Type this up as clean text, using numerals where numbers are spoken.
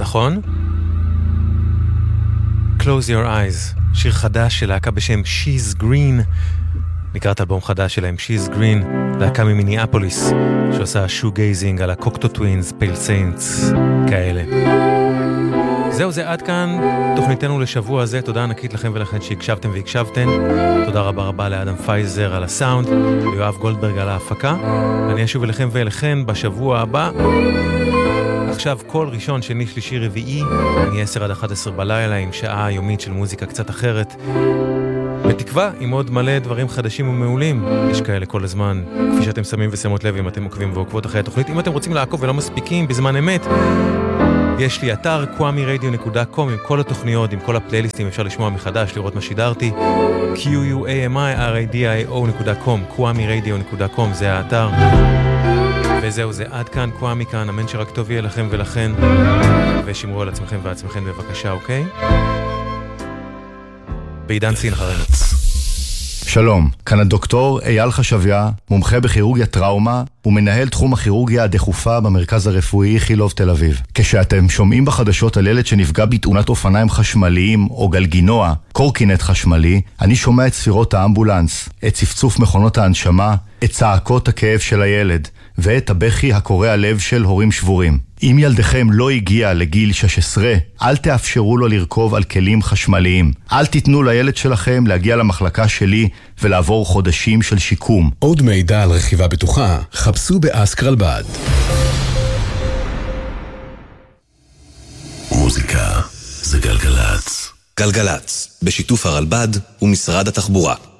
נכון? Close Your Eyes, שיר חדש של להקה בשם She's Green, לקראת אלבום חדש שלהם, She's Green, להקה ממיניאפוליס, שעושה שוגייזינג על הקוקטו טווינס, פייל סיינטס, כאלה. זהו, זה עד כאן תוכניתנו לשבוע הזה. תודה ענקית לכם ולכן שהקשבתם והקשבתן. תודה רבה רבה לאדם פייזר על הסאונד, ליואב גולדברג על ההפקה. אני אשוב אליכם ואליכן בשבוע הבא. עכשיו כל ראשון, שני, שלישי, רביעי, מ-10 עד 11 בלילה, עם שעה יומית של מוזיקה קצת אחרת. בתקווה, עם עוד מלא דברים חדשים ומעולים. יש כאלה כל הזמן, כפי שאתם שמים ושמות לב, אם אתם עוקבים ועוקבות אחרי התוכנית. אם אתם רוצים לעקוב ולא מספיקים בזמן אמת, יש לי אתר kwamiradio.com עם כל התוכניות, עם כל הפלייליסטים, אפשר לשמוע מחדש, לראות מה שידרתי. kwamiradio.com, kwamiradio.com, זה האתר. וזהו, זה עד כאן, קוואמי כאן, אמן שרק טוב יהיה לכם ולכן, ושמרו על עצמכם ועצמכם בבקשה, אוקיי? בעידן סין חרנץ. שלום, כאן הדוקטור אייל חשביה, מומחה בכירורגיה טראומה ומנהל תחום הכירורגיה הדחופה במרכז הרפואי איכילוב תל אביב. כשאתם שומעים בחדשות על ילד שנפגע בתאונת אופניים חשמליים או גלגינוע, קורקינט חשמלי, אני שומע את ספירות האמבולנס, את צפצוף מכונות ההנשמה, את צעקות הכאב של הילד ואת הבכי הקורע לב של הורים שבורים. אם ילדכם לא הגיע לגיל 16, אל תאפשרו לו לרכוב על כלים חשמליים. אל תיתנו לילד שלכם להגיע למחלקה שלי ולעבור חודשים של שיקום. עוד מידע על רכיבה בטוחה, חפשו באסק רלב"ד. מוזיקה זה גלגלץ. גלגלץ, בשיתוף הרלב"ד ומשרד התחבורה.